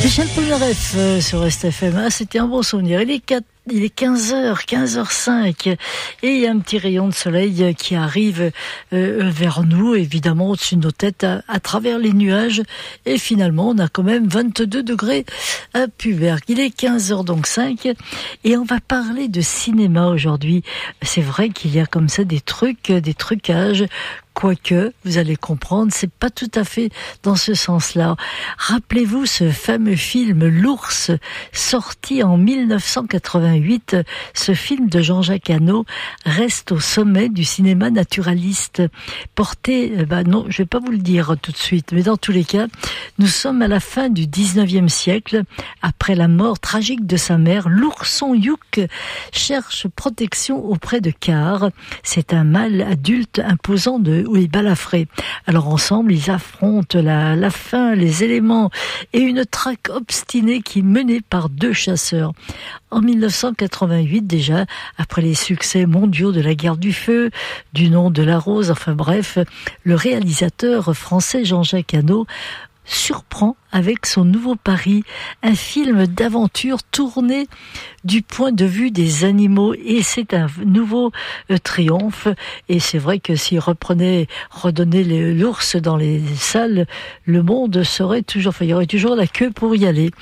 Michel Polnareff sur STFM. Ah, c'était un bon souvenir. Il est 15h, 15h05 et il y a un petit rayon de soleil qui arrive vers nous, évidemment au-dessus de nos têtes, à travers les nuages. Et finalement, on a quand même 22 degrés à Puberg. Il est 15h donc 5 et on va parler de cinéma aujourd'hui. C'est vrai qu'il y a comme ça des trucages. Quoique, vous allez comprendre, c'est pas tout à fait dans ce sens-là. Rappelez-vous ce fameux film L'Ours, sorti en 1988. Ce film de Jean-Jacques Hano reste au sommet du cinéma naturaliste. Porté, non, je vais pas vous le dire tout de suite, mais dans tous les cas, nous sommes à la fin du 19e siècle. Après la mort tragique de sa mère, l'ourson Youk cherche protection auprès de Car. C'est un mâle adulte imposant balafré. Alors ensemble, ils affrontent la faim, les éléments et une traque obstinée qui est menée par deux chasseurs. En 1988 déjà, après les succès mondiaux de La Guerre du Feu, Du Nom de la Rose, enfin bref, le réalisateur français Jean-Jacques Hano surprend avec son nouveau pari, un film d'aventure tourné du point de vue des animaux, et c'est un nouveau triomphe. Et c'est vrai que s'il redonnait l'ours dans les salles, le monde serait toujours, il y aurait toujours la queue pour y aller.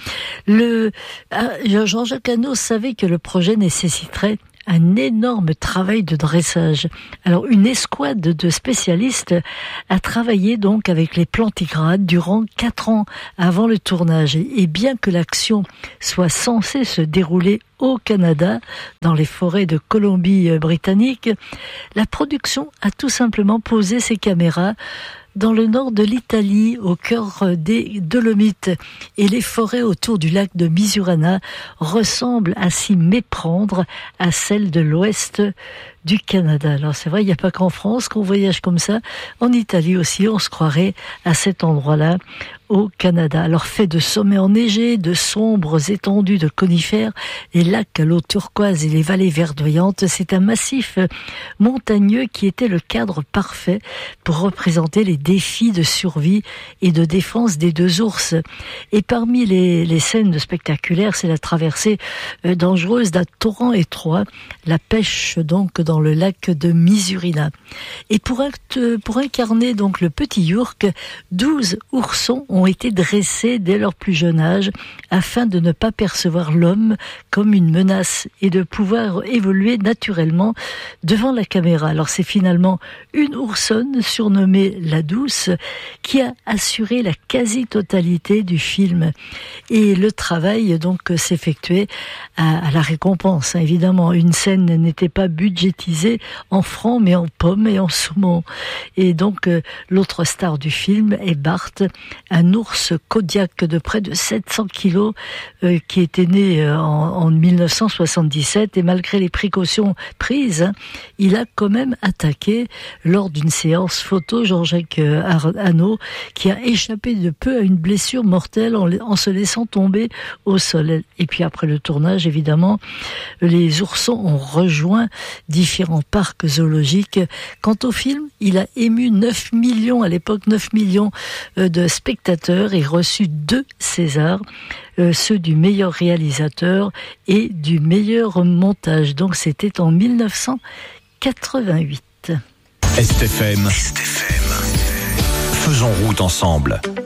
Jean-Jacques Hano savait que le projet nécessiterait un énorme travail de dressage. Alors, une escouade de spécialistes a travaillé donc avec les plantigrades durant 4 ans avant le tournage. Et bien que l'action soit censée se dérouler au Canada, dans les forêts de Colombie-Britannique, la production a tout simplement posé ses caméras dans le nord de l'Italie, au cœur des Dolomites. Et les forêts autour du lac de Misurana ressemblent à s'y méprendre à celles de l'ouest du Canada. Alors c'est vrai, il n'y a pas qu'en France qu'on voyage comme ça. En Italie aussi, on se croirait à cet endroit-là, au Canada. Alors fait de sommets enneigés, de sombres étendues de conifères, les lacs à l'eau turquoise et les vallées verdoyantes, c'est un massif montagneux qui était le cadre parfait pour représenter les défis de survie et de défense des deux ours. Et parmi les scènes spectaculaires, c'est la traversée dangereuse d'un torrent étroit, la pêche donc dans le lac de Misurina. Et pour incarner donc le petit Youk, 12 oursons ont été dressés dès leur plus jeune âge afin de ne pas percevoir l'homme comme une menace et de pouvoir évoluer naturellement devant la caméra. Alors c'est finalement une oursonne surnommée La Douce qui a assuré la quasi-totalité du film. Et le travail donc s'effectuait à la récompense, évidemment. Une scène n'était pas budgétisée en francs mais en pommes et en saumon. Et donc l'autre star du film est Bart, un ours Kodiak de près de 700 kilos qui était né en 1977, et malgré les précautions prises, il a quand même attaqué lors d'une séance photo Jean-Jacques Hano, qui a échappé de peu à une blessure mortelle en se laissant tomber au sol. Et puis après le tournage, évidemment, les oursons ont rejoint différents parcs zoologiques. Quant au film, il a ému 9 millions de spectateurs et reçu 2 Césars, ceux du meilleur réalisateur et du meilleur montage. Donc c'était en 1988. STFM. Faisons route ensemble.